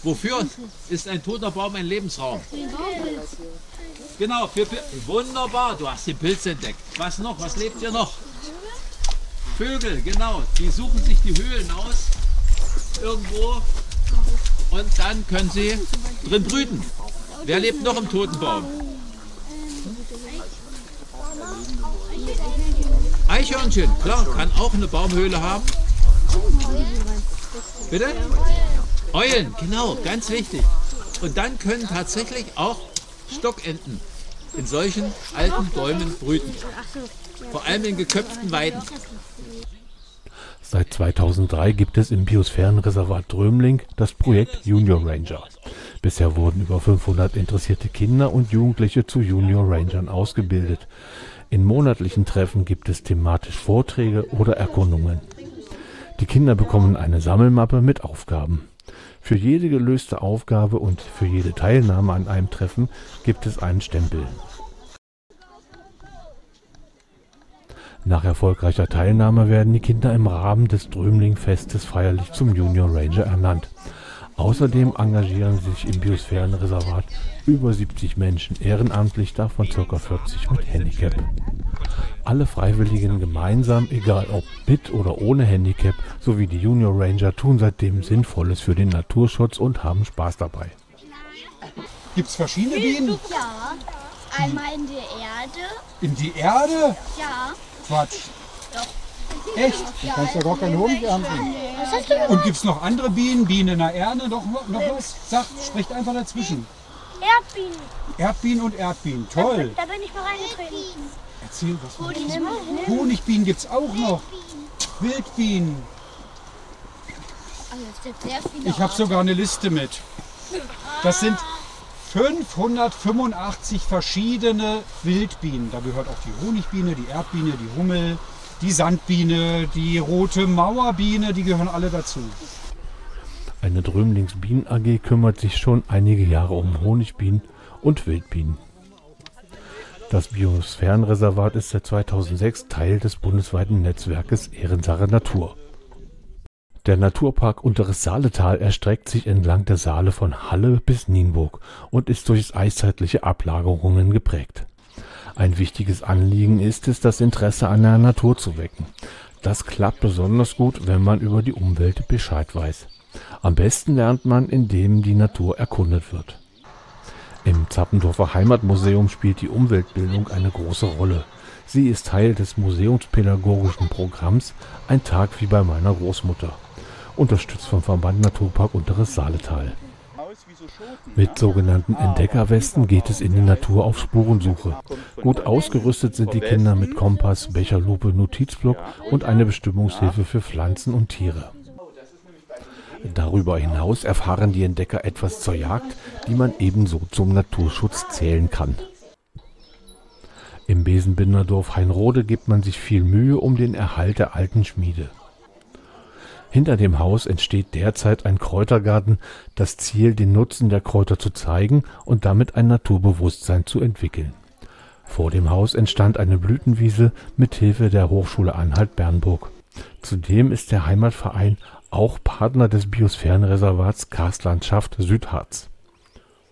Wofür ist ein toter Baum ein Lebensraum? Genau, wunderbar, du hast den Pilz entdeckt. Was noch? Was lebt hier noch? Vögel, genau. Die suchen sich die Höhlen aus, irgendwo, und dann können sie drin brüten. Wer lebt noch im toten Baum? Eichhörnchen, klar, kann auch eine Baumhöhle haben. Bitte? Eulen, genau, ganz wichtig. Und dann können tatsächlich auch Stockenten in solchen alten Bäumen brüten. Vor allem in geköpften Weiden. Seit 2003 gibt es im Biosphärenreservat Drömling das Projekt Junior Ranger. Bisher wurden über 500 interessierte Kinder und Jugendliche zu Junior Rangern ausgebildet. In monatlichen Treffen gibt es thematisch Vorträge oder Erkundungen. Die Kinder bekommen eine Sammelmappe mit Aufgaben. Für jede gelöste Aufgabe und für jede Teilnahme an einem Treffen gibt es einen Stempel. Nach erfolgreicher Teilnahme werden die Kinder im Rahmen des Drömling-Festes feierlich zum Junior Ranger ernannt. Außerdem engagieren sich im Biosphärenreservat über 70 Menschen ehrenamtlich, davon ca. 40 mit Handicap. Alle Freiwilligen gemeinsam, egal ob mit oder ohne Handicap, sowie die Junior Ranger tun seitdem Sinnvolles für den Naturschutz und haben Spaß dabei. Gibt es verschiedene Bienen? Ja, einmal in die Erde. In die Erde? Ja. Quatsch. Doch. Echt? Du kannst ja gar keinen Honig ernten. Was hast du gemacht? Und gibt es noch andere Bienen? Bienen in der Erde? Noch was? Sagt, sprecht einfach dazwischen. Erdbienen. Erdbienen und Erdbienen. Toll. Da bin ich mal reingetreten. Erzähl was. Honigbienen gibt es auch noch. Wildbienen. Ich habe sogar eine Liste mit. Das sind 585 verschiedene Wildbienen. Da gehört auch die Honigbiene, die Erdbiene, die Hummel, die Sandbiene, die rote Mauerbiene, die gehören alle dazu. Eine Drömlings Bienen AG kümmert sich schon einige Jahre um Honigbienen und Wildbienen. Das Biosphärenreservat ist seit 2006 Teil des bundesweiten Netzwerkes Ehrensache Natur. Der Naturpark Unteres Saaletal erstreckt sich entlang der Saale von Halle bis Nienburg und ist durch eiszeitliche Ablagerungen geprägt. Ein wichtiges Anliegen ist es, das Interesse an der Natur zu wecken. Das klappt besonders gut, wenn man über die Umwelt Bescheid weiß. Am besten lernt man, indem die Natur erkundet wird. Im Zappendorfer Heimatmuseum spielt die Umweltbildung eine große Rolle. Sie ist Teil des museumspädagogischen Programms Ein Tag wie bei meiner Großmutter, unterstützt vom Verband Naturpark Unteres Saaletal. Mit sogenannten Entdeckerwesten geht es in die Natur auf Spurensuche. Gut ausgerüstet sind die Kinder mit Kompass, Becherlupe, Notizblock und eine Bestimmungshilfe für Pflanzen und Tiere. Darüber hinaus erfahren die Entdecker etwas zur Jagd, die man ebenso zum Naturschutz zählen kann. Im Besenbinderdorf Heinrode gibt man sich viel Mühe um den Erhalt der alten Schmiede. Hinter dem Haus entsteht derzeit ein Kräutergarten, das Ziel, den Nutzen der Kräuter zu zeigen und damit ein Naturbewusstsein zu entwickeln. Vor dem Haus entstand eine Blütenwiese mit Hilfe der Hochschule Anhalt-Bernburg. Zudem ist der Heimatverein auch Partner des Biosphärenreservats Karstlandschaft Südharz.